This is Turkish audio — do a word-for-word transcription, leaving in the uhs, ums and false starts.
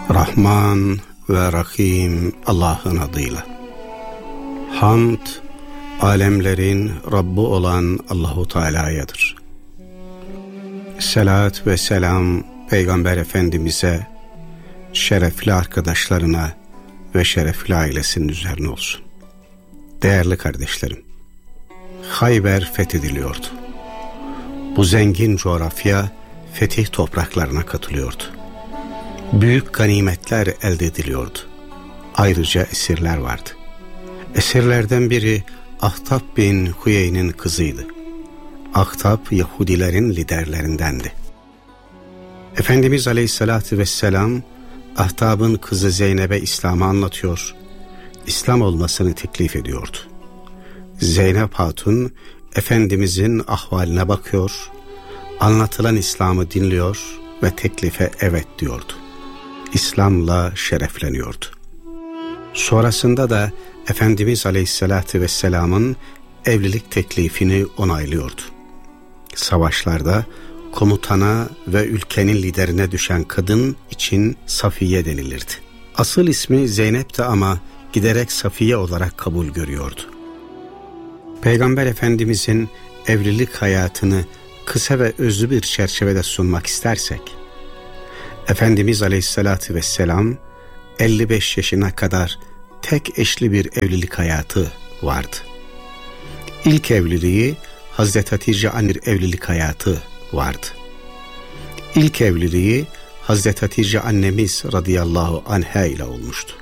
Rahman ve Rahim Allah'ın adıyla. Hamd, alemlerin Rabbi olan Allahu Teala'yadır. Selat ve selam Peygamber Efendimiz'e, şerefli arkadaşlarına ve şerefli ailesinin üzerine olsun. Değerli kardeşlerim, Hayber fethediliyordu. Bu zengin coğrafya fetih topraklarına katılıyordu. Büyük ganimetler elde ediliyordu. Ayrıca esirler vardı. Esirlerden biri Ahtab bin Huyeyn'in kızıydı. Ahtab Yahudilerin liderlerindendi. Efendimiz Aleyhisselatü Vesselam Ahtab'ın kızı Zeynep'e İslam'ı anlatıyor, İslam olmasını teklif ediyordu. Zeynep Hatun Efendimizin ahvaline bakıyor, anlatılan İslam'ı dinliyor ve teklife evet diyordu. İslam'la şerefleniyordu. Sonrasında da Efendimiz Aleyhisselatü Vesselam'ın evlilik teklifini onaylıyordu. Savaşlarda komutana ve ülkenin liderine düşen kadın için Safiye denilirdi. Asıl ismi Zeynep'ti ama giderek Safiye olarak kabul görüyordu. Peygamber Efendimizin evlilik hayatını kısa ve özlü bir çerçevede sunmak istersek, Efendimiz Aleyhisselatü Vesselam elli beş yaşına kadar tek eşli bir evlilik hayatı vardı. İlk evliliği Hazreti Hatice anne evlilik hayatı vardı. İlk evliliği Hazreti Hatice annemiz radıyallahu anha ile olmuştu.